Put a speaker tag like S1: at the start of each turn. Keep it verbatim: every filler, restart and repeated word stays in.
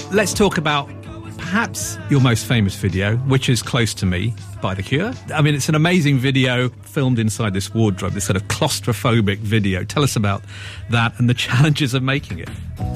S1: let's talk about perhaps your most famous video, which is Close to Me by The Cure. I mean, it's an amazing video filmed inside this wardrobe, this sort of claustrophobic video. Tell us about that and the challenges of making it.